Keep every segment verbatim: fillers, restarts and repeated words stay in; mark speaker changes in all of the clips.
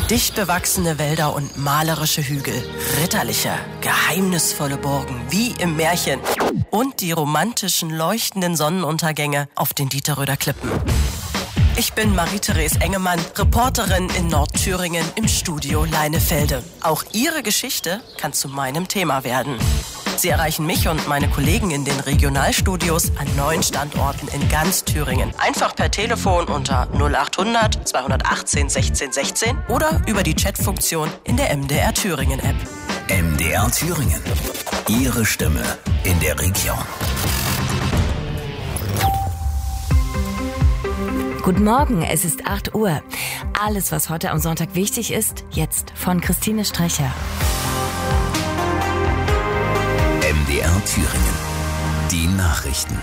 Speaker 1: Dicht bewachsene Wälder und malerische Hügel, ritterliche, geheimnisvolle Burgen, wie im Märchen. Und die romantischen, leuchtenden Sonnenuntergänge auf den Dieterröder Klippen. Ich bin Marie-Therese Engemann, Reporterin in Nordthüringen im Studio Leinefelde. Auch Ihre Geschichte kann zu meinem Thema werden. Sie erreichen mich und meine Kollegen in den Regionalstudios an neun Standorten in ganz Thüringen. Einfach per Telefon unter null acht hundert zweihundertachtzehn sechzehn sechzehn oder über die Chatfunktion in der M D R Thüringen App.
Speaker 2: M D R Thüringen. Ihre Stimme in der Region.
Speaker 3: Guten Morgen, es ist acht Uhr. Alles, was heute am Sonntag wichtig ist, jetzt von Christine Strecher.
Speaker 2: M D R Thüringen. Die Nachrichten.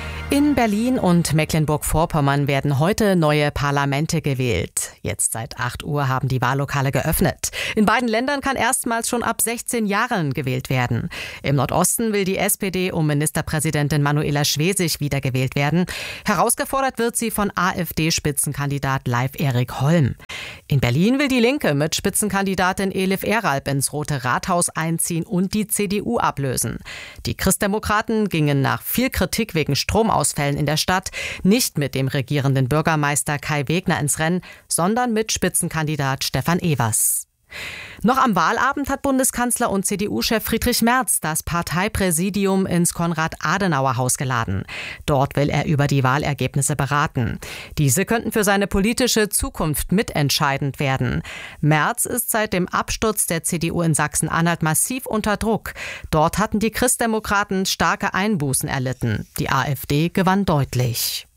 Speaker 4: In Berlin und Mecklenburg-Vorpommern werden heute neue Parlamente gewählt. Jetzt seit acht Uhr haben die Wahllokale geöffnet. In beiden Ländern kann erstmals schon ab sechzehn Jahren gewählt werden. Im Nordosten will die S P D um Ministerpräsidentin Manuela Schwesig wiedergewählt werden. Herausgefordert wird sie von AfD-Spitzenkandidat Leif Erik Holm. In Berlin will die Linke mit Spitzenkandidatin Elif Eralp ins Rote Rathaus einziehen und die C D U ablösen. Die Christdemokraten gingen nach viel Kritik wegen Stromausfällen in der Stadt nicht mit dem regierenden Bürgermeister Kai Wegner ins Rennen, sondern mit Spitzenkandidat Stefan Evers. Noch am Wahlabend hat Bundeskanzler und C D U-Chef Friedrich Merz das Parteipräsidium ins Konrad-Adenauer-Haus geladen. Dort will er über die Wahlergebnisse beraten. Diese könnten für seine politische Zukunft mitentscheidend werden. Merz ist seit dem Absturz der C D U in Sachsen-Anhalt massiv unter Druck. Dort hatten die Christdemokraten starke Einbußen erlitten. Die AfD gewann deutlich.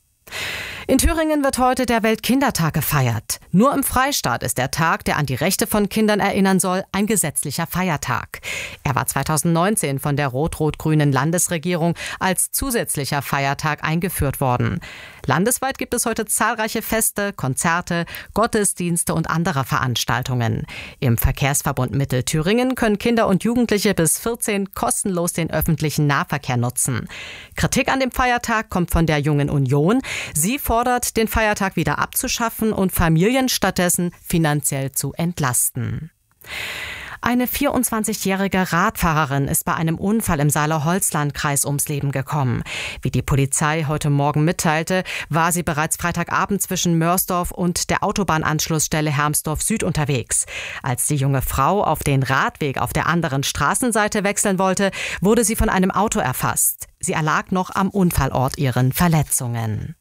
Speaker 4: In Thüringen wird heute der Weltkindertag gefeiert. Nur im Freistaat ist der Tag, der an die Rechte von Kindern erinnern soll, ein gesetzlicher Feiertag. Er war zweitausendneunzehn von der rot-rot-grünen Landesregierung als zusätzlicher Feiertag eingeführt worden. Landesweit gibt es heute zahlreiche Feste, Konzerte, Gottesdienste und andere Veranstaltungen. Im Verkehrsverbund Mittelthüringen können Kinder und Jugendliche bis vierzehn kostenlos den öffentlichen Nahverkehr nutzen. Kritik an dem Feiertag kommt von der Jungen Union. Sie fordert, den Feiertag wieder abzuschaffen und Familien stattdessen finanziell zu entlasten. Eine vierundzwanzigjährige Radfahrerin ist bei einem Unfall im Saale-Holzland-Kreis ums Leben gekommen. Wie die Polizei heute Morgen mitteilte, war sie bereits Freitagabend zwischen Mörsdorf und der Autobahnanschlussstelle Hermsdorf Süd unterwegs. Als die junge Frau auf den Radweg auf der anderen Straßenseite wechseln wollte, wurde sie von einem Auto erfasst. Sie erlag noch am Unfallort ihren Verletzungen.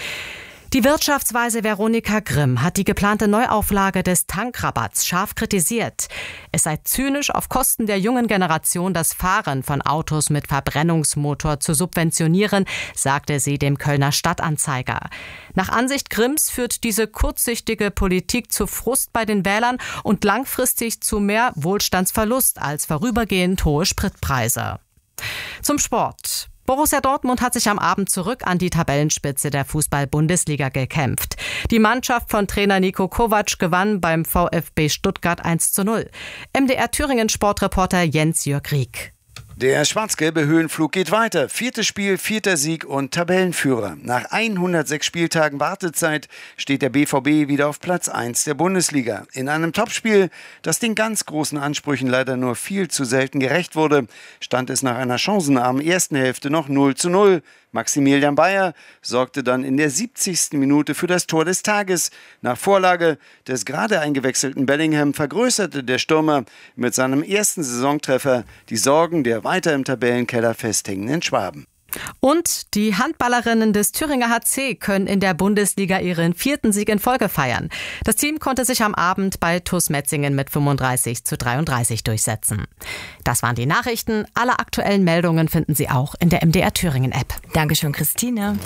Speaker 4: Die Wirtschaftsweise Veronika Grimm hat die geplante Neuauflage des Tankrabatts scharf kritisiert. Es sei zynisch, auf Kosten der jungen Generation das Fahren von Autos mit Verbrennungsmotor zu subventionieren, sagte sie dem Kölner Stadtanzeiger. Nach Ansicht Grimms führt diese kurzsichtige Politik zu Frust bei den Wählern und langfristig zu mehr Wohlstandsverlust als vorübergehend hohe Spritpreise. Zum Sport. Borussia Dortmund hat sich am Abend zurück an die Tabellenspitze der Fußball-Bundesliga gekämpft. Die Mannschaft von Trainer Niko Kovac gewann beim VfB Stuttgart eins zu null. M D R Thüringen Sportreporter Jens-Jörg Rieck.
Speaker 5: Der schwarz-gelbe Höhenflug geht weiter. Viertes Spiel, vierter Sieg und Tabellenführer. Nach hundertsechs Spieltagen Wartezeit steht der B V B wieder auf Platz eins der Bundesliga. In einem Topspiel, das den ganz großen Ansprüchen leider nur viel zu selten gerecht wurde, stand es nach einer chancenarmen ersten Hälfte noch null zu null. Maximilian Bayer sorgte dann in der siebzigsten Minute für das Tor des Tages. Nach Vorlage des gerade eingewechselten Bellingham vergrößerte der Stürmer mit seinem ersten Saisontreffer die Sorgen der weiter im Tabellenkeller festhängenden Schwaben.
Speaker 4: Und die Handballerinnen des Thüringer H C können in der Bundesliga ihren vierten Sieg in Folge feiern. Das Team konnte sich am Abend bei T U S Metzingen mit fünfunddreißig zu dreiunddreißig durchsetzen. Das waren die Nachrichten. Alle aktuellen Meldungen finden Sie auch in der M D R Thüringen App.
Speaker 3: Dankeschön, Christine.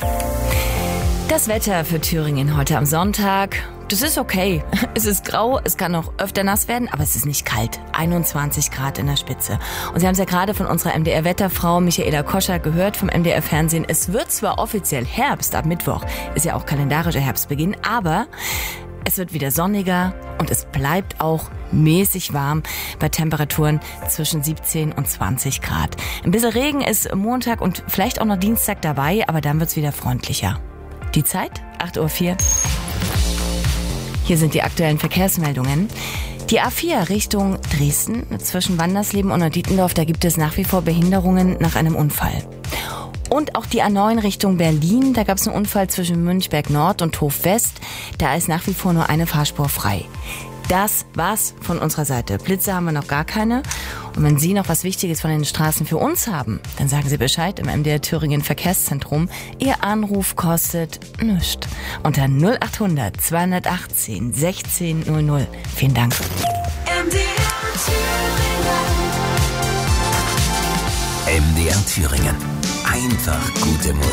Speaker 3: Das Wetter für Thüringen heute am Sonntag. Das ist okay. Es ist grau, es kann noch öfter nass werden, aber es ist nicht kalt. einundzwanzig Grad in der Spitze. Und Sie haben es ja gerade von unserer M D R-Wetterfrau Michaela Koscher gehört vom M D R-Fernsehen. Es wird zwar offiziell Herbst, ab Mittwoch ist ja auch kalendarischer Herbstbeginn, aber es wird wieder sonniger und es bleibt auch mäßig warm bei Temperaturen zwischen siebzehn und zwanzig Grad. Ein bisschen Regen ist Montag und vielleicht auch noch Dienstag dabei, aber dann wird es wieder freundlicher. Die Zeit? acht Uhr vier. Hier sind die aktuellen Verkehrsmeldungen. Die A vier Richtung Dresden zwischen Wandersleben und Dietendorf, da gibt es nach wie vor Behinderungen nach einem Unfall. Und auch die A neun Richtung Berlin, da gab es einen Unfall zwischen Münchberg Nord und Hof West. Da ist nach wie vor nur eine Fahrspur frei. Das war's von unserer Seite. Blitze haben wir noch gar keine. Und wenn Sie noch was Wichtiges von den Straßen für uns haben, dann sagen Sie Bescheid im M D R Thüringen Verkehrszentrum. Ihr Anruf kostet nichts. Unter null acht hundert zweihundertachtzehn sechzehn null null. Vielen Dank.
Speaker 2: M D R Thüringen. Einfach gute Musik.